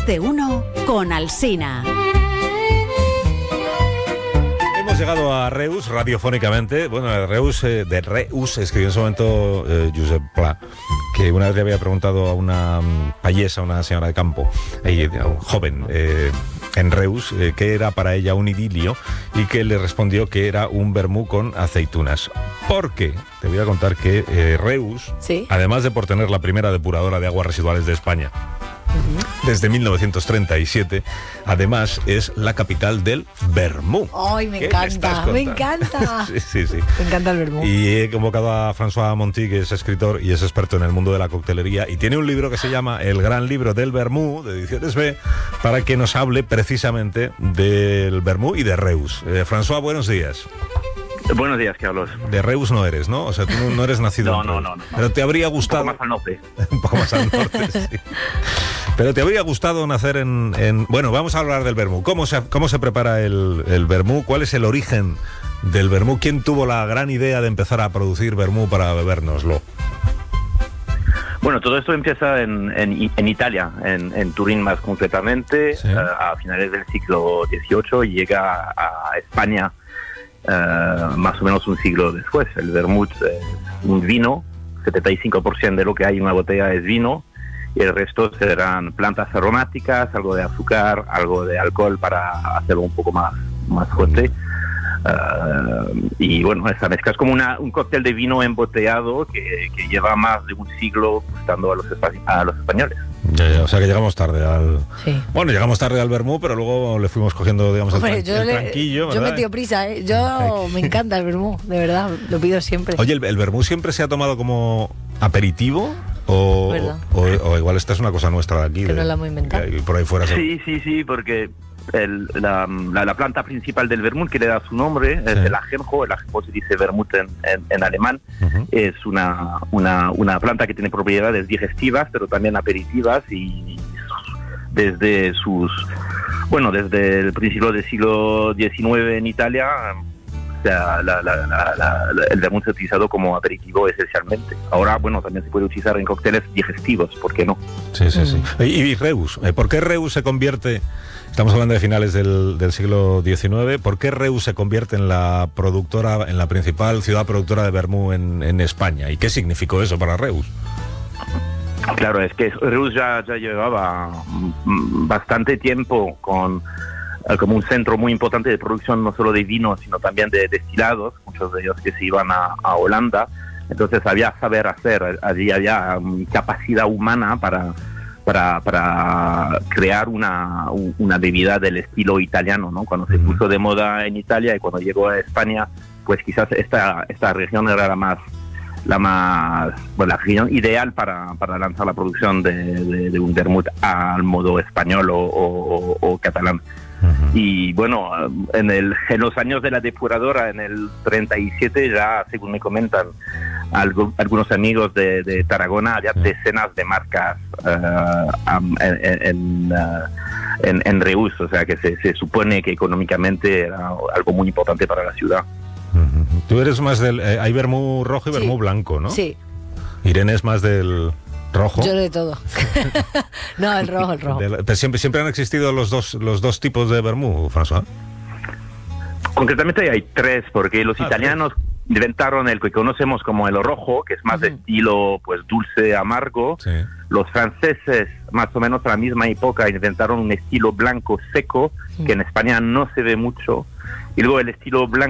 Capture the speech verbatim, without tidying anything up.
Más de uno con Alsina. Hemos llegado a Reus radiofónicamente. Bueno, a Reus, eh, de Reus escribió en su momento eh, Josep Pla, que una vez le había preguntado a una um, payesa, una señora de campo, eh, joven, eh, en Reus, eh, qué era para ella un idilio, y que le respondió que era un vermú con aceitunas. Porque te voy a contar que eh, Reus, ¿Sí? además de por tener la primera depuradora de aguas residuales de España, desde mil novecientos treinta y siete, además es la capital del vermú. ¡Ay, me ¿Qué encanta! me ¡Me encanta! sí, sí, sí. Me encanta el vermú. Y he convocado a François Monti, que es escritor y es experto en el mundo de la coctelería, y tiene un libro que se llama El Gran Libro del Vermú, de Ediciones B, para que nos hable precisamente del vermú y de Reus. Eh, François, buenos días. Buenos días, Carlos. De Reus no eres, ¿no? O sea, tú no eres nacido No, en no, Reus. no, no. Pero te habría gustado... Un poco más al norte. Un poco más al norte, sí. Pero te habría gustado nacer en... en... Bueno, vamos a hablar del vermú. ¿Cómo se, cómo se prepara el, el vermú? ¿Cuál es el origen del vermú? ¿Quién tuvo la gran idea de empezar a producir vermú para bebérnoslo? Bueno, todo esto empieza en, en, en Italia, en, en Turín más concretamente, Sí. uh, a finales del siglo dieciocho, y llega a, a España uh, más o menos un siglo después. El vermut es un vino, setenta y cinco por ciento de lo que hay en una botella es vino, y el resto serán plantas aromáticas, algo de azúcar, algo de alcohol para hacerlo un poco más, más fuerte. Uh, y bueno, esa mezcla es como una, un cóctel de vino embotellado que, que lleva más de un siglo gustando a los, espa- a los españoles. Ya, ya, o sea que llegamos tarde al... Sí. Bueno, llegamos tarde al vermú, pero luego le fuimos cogiendo, digamos, el, Hombre, tran- yo, el le- tranquillo, yo ¿verdad? me tío prisa, ¿eh? Yo me encanta el vermú, de verdad, lo pido siempre. Oye, ¿el, el vermú siempre se ha tomado como aperitivo? O, ¿Verdad? o, o igual esta es una cosa nuestra de aquí. Que de, no la hemos inventado. que por ahí fuera. se- Sí, sí, sí, porque el, la, la, la planta principal del vermut, que le da su nombre, es Sí. el ajenjo. El ajenjo se dice vermut en, en, en alemán. Uh-huh. Es una, una, una planta que tiene propiedades digestivas, pero también aperitivas, y desde sus... Bueno, desde el principio del siglo diecinueve en Italia, o sea, la, la, la, la, la- el vermut se ha utilizado como aperitivo esencialmente. Ahora, bueno, también se puede utilizar en cócteles digestivos, ¿por qué no? Sí, sí, sí. Mm. Y, y Reus, eh, ¿por qué Reus se convierte, estamos hablando de finales del, del siglo diecinueve, ¿por qué Reus se convierte en la productora, en la principal ciudad productora de vermú en, en España? ¿Y qué significó eso para Reus? Claro, es que Reus ya, ya llevaba mm, bastante tiempo con eh, como un centro muy importante de producción, no solo de vino, sino también de destilados, muchos de ellos que se iban a, a Holanda. Entonces había saber hacer, allí había um, capacidad humana para, para, para crear una, u- una bebida del estilo italiano, ¿no? Cuando se Ujú. puso de moda en Italia y cuando llegó a España, pues quizás esta, esta región era la más la más bueno, la región ideal para, para lanzar la producción de, de, de un vermut al modo español o, o, o, o catalán. Uh-huh. Y bueno, en, el, en los años de la depuradora, en el treinta y siete, ya, según me comentan algo, algunos amigos de, de Tarragona, había decenas de marcas uh, um, en, en, uh, en, en Reus, o sea que se, se supone que económicamente era algo muy importante para la ciudad. Uh-huh. Tú eres más del... Eh, hay vermú rojo y Sí. vermú blanco, ¿no? Sí, Irene es más del rojo. yo de todo. No, el rojo, el rojo. Del- pero siempre, siempre han existido los dos, los dos tipos de vermú, François. Concretamente hay tres, porque los Ah, italianos inventaron el que conocemos como el rojo, que es más de Ujú. estilo pues dulce, amargo. Sí. Los franceses, más o menos a la misma época, inventaron un estilo blanco seco, que en España no se ve mucho. Y luego el estilo blanco